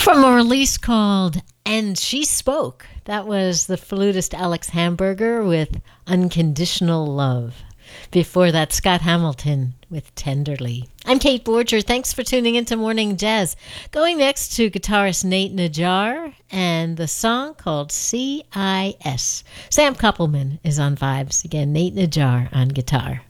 From a release called And She Spoke. That was the flutist Alex Hamburger with Unconditional Love. Before that, Scott Hamilton with Tenderly. I'm Kate Borger. Thanks for tuning into Morning Jazz. Going next to guitarist Nate Najjar and the song called CIS. Sam Koppelman is on vibes. Again, Nate Najjar on guitar.